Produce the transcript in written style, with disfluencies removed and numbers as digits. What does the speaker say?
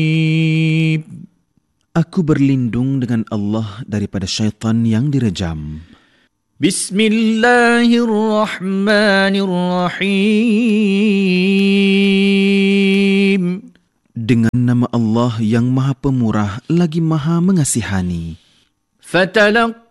Aku berlindung dengan Allah daripada syaitan yang direjam. Bismillahirrahmanirrahim. Dengan nama Allah yang Maha Pemurah lagi Maha Mengasihani. Fatalaqqa